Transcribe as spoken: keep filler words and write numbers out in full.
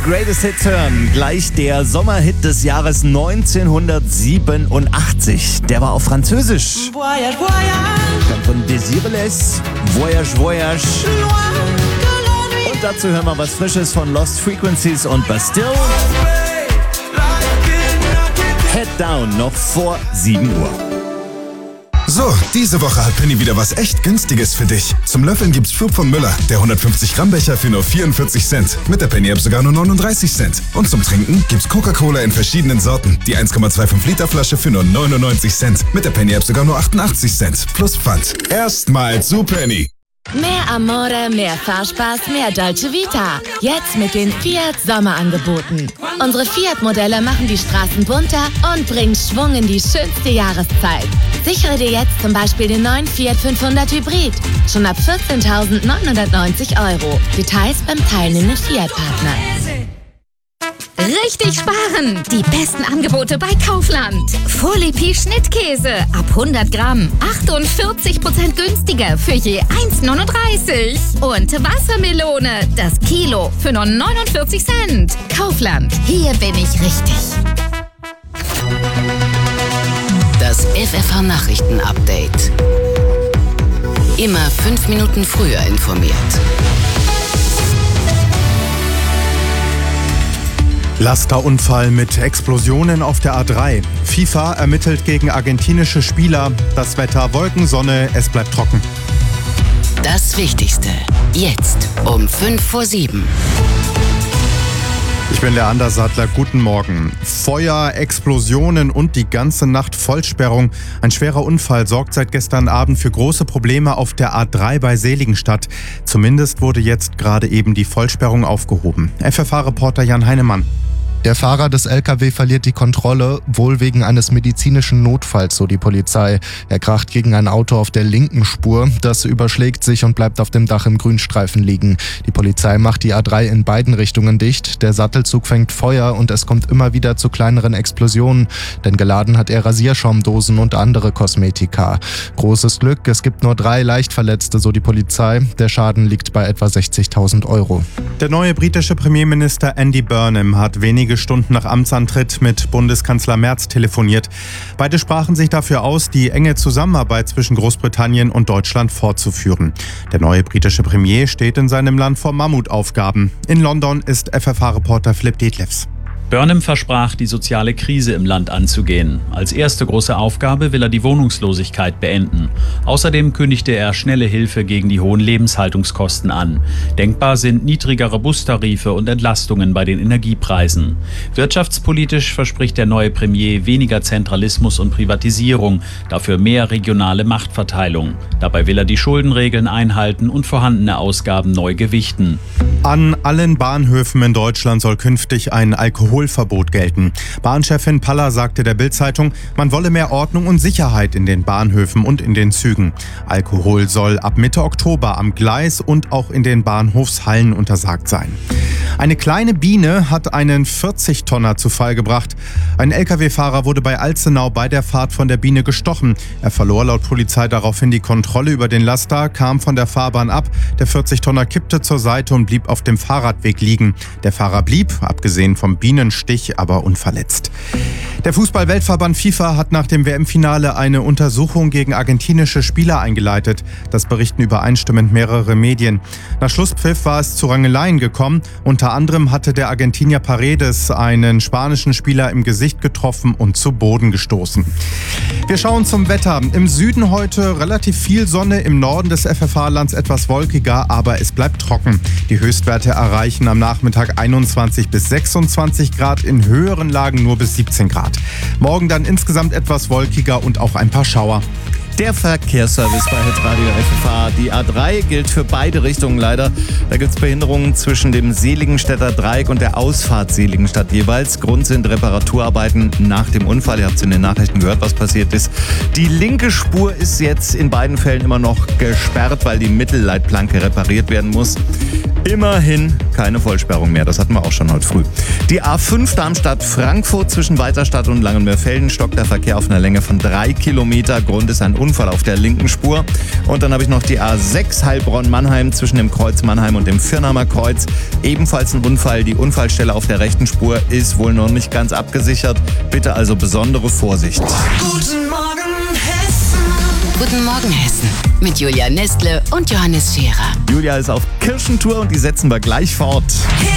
Greatest Hits hören. Gleich der Sommerhit des Jahres neunzehnhundertsiebenundachtzig. Der war auf Französisch. Voyage, voyage. Kommt von Desireless. Voyage, voyage. Und dazu hören wir was Frisches von Lost Frequencies und Bastille. Head Down, noch vor sieben Uhr. So, diese Woche hat Penny wieder was echt Günstiges für dich. Zum Löffeln gibt's Flup von Müller, der hundertfünfzig Gramm Becher für nur vierundvierzig Cent. Mit der Penny-App sogar nur neununddreißig Cent. Und zum Trinken gibt's Coca-Cola in verschiedenen Sorten. Die eins Komma fünfundzwanzig Liter Flasche für nur neunundneunzig Cent. Mit der Penny-App sogar nur achtundachtzig Cent. Plus Pfand. Erstmal zu Penny. Mehr Amore, mehr Fahrspaß, mehr Dolce Vita. Jetzt mit den Fiat Sommerangeboten. Unsere Fiat-Modelle machen die Straßen bunter und bringen Schwung in die schönste Jahreszeit. Sichere dir jetzt zum Beispiel den neuen Fiat fünfhundert Hybrid. Schon ab vierzehntausendneunhundertneunzig Euro. Details beim teilnehmenden Fiat-Partner. Richtig sparen! Die besten Angebote bei Kaufland. Folipi Schnittkäse ab hundert Gramm. achtundvierzig Prozent günstiger für je eins Komma neununddreißig. Und Wassermelone, das Kilo für nur neunundvierzig Cent. Kaufland, hier bin ich richtig. Das F F H-Nachrichten-Update. Immer fünf Minuten früher informiert. Lasterunfall mit Explosionen auf der A drei. FIFA ermittelt gegen argentinische Spieler. Das Wetter Wolken, Sonne, es bleibt trocken. Das Wichtigste. Jetzt um fünf vor sieben. Ich bin der Anders Sattler. Guten Morgen. Feuer, Explosionen und die ganze Nacht Vollsperrung. Ein schwerer Unfall sorgt seit gestern Abend für große Probleme auf der A drei bei Seligenstadt. Zumindest wurde jetzt gerade eben die Vollsperrung aufgehoben. F F H-Reporter Jan Heinemann. Der Fahrer des L K W verliert die Kontrolle, wohl wegen eines medizinischen Notfalls, so die Polizei. Er kracht gegen ein Auto auf der linken Spur. Das überschlägt sich und bleibt auf dem Dach im Grünstreifen liegen. Die Polizei macht die A drei in beiden Richtungen dicht. Der Sattelzug fängt Feuer und es kommt immer wieder zu kleineren Explosionen. Denn geladen hat er Rasierschaumdosen und andere Kosmetika. Großes Glück, es gibt nur drei Leichtverletzte, so die Polizei. Der Schaden liegt bei etwa sechzigtausend Euro. Der neue britische Premierminister Andy Burnham hat wenige Stunden nach Amtsantritt mit Bundeskanzler Merz telefoniert. Beide sprachen sich dafür aus, die enge Zusammenarbeit zwischen Großbritannien und Deutschland fortzuführen. Der neue britische Premier steht in seinem Land vor Mammutaufgaben. In London ist F F H-Reporter Philipp Detlefs. Burnham versprach, die soziale Krise im Land anzugehen. Als erste große Aufgabe will er die Wohnungslosigkeit beenden. Außerdem kündigte er schnelle Hilfe gegen die hohen Lebenshaltungskosten an. Denkbar sind niedrigere Bustarife und Entlastungen bei den Energiepreisen. Wirtschaftspolitisch verspricht der neue Premier weniger Zentralismus und Privatisierung, dafür mehr regionale Machtverteilung. Dabei will er die Schuldenregeln einhalten und vorhandene Ausgaben neu gewichten. An allen Bahnhöfen in Deutschland soll künftig ein Alkoholverbot gelten. Bahnchefin Paller sagte der Bild-Zeitung, man wolle mehr Ordnung und Sicherheit in den Bahnhöfen und in den Zügen. Alkohol soll ab Mitte Oktober am Gleis und auch in den Bahnhofshallen untersagt sein. Eine kleine Biene hat einen vierzig Tonner zu Fall gebracht. Ein L K W-Fahrer wurde bei Alzenau bei der Fahrt von der Biene gestochen. Er verlor laut Polizei daraufhin die Kontrolle über den Laster, kam von der Fahrbahn ab. Der vierzig Tonner kippte zur Seite und blieb auf dem Fahrradweg liegen. Der Fahrer blieb, abgesehen vom Bienenstich, aber unverletzt. Der Fußball-Weltverband FIFA hat nach dem W M-Finale eine Untersuchung gegen argentinische Spieler eingeleitet. Das berichten übereinstimmend mehrere Medien. Nach Schlusspfiff war es zu Rangeleien gekommen. Unter anderem hatte der Argentinier Paredes einen spanischen Spieler im Gesicht getroffen und zu Boden gestoßen. Wir schauen zum Wetter. Im Süden heute relativ viel Sonne, im Norden des F F H-Lands etwas wolkiger, aber es bleibt trocken. Die Höchstwerte erreichen am Nachmittag einundzwanzig bis sechsundzwanzig Grad, in höheren Lagen nur bis siebzehn Grad. Morgen dann insgesamt etwas wolkiger und auch ein paar Schauer. Der Verkehrsservice bei Hitradio F F H. Die A drei gilt für beide Richtungen leider. Da gibt es Behinderungen zwischen dem Seligenstädter Dreieck und der Ausfahrt Seligenstadt jeweils. Grund sind Reparaturarbeiten nach dem Unfall. Ihr habt es in den Nachrichten gehört, was passiert ist. Die linke Spur ist jetzt in beiden Fällen immer noch gesperrt, weil die Mittelleitplanke repariert werden muss. Immerhin keine Vollsperrung mehr. Das hatten wir auch schon heute früh. Die A fünf Darmstadt-Frankfurt zwischen Weiterstadt und Langenmeerfelden stockt der Verkehr auf einer Länge von drei Kilometer. Grund ist ein Unfall auf der linken Spur. Und dann habe ich noch die A sechs Heilbronn-Mannheim zwischen dem Kreuz Mannheim und dem Firnheimer Kreuz. Ebenfalls ein Unfall. Die Unfallstelle auf der rechten Spur ist wohl noch nicht ganz abgesichert. Bitte also besondere Vorsicht. Guten Morgen, Hessen. Guten Morgen, Hessen. Mit Julia Nestle und Johannes Scherer. Julia ist auf Kirchentour und die setzen wir gleich fort.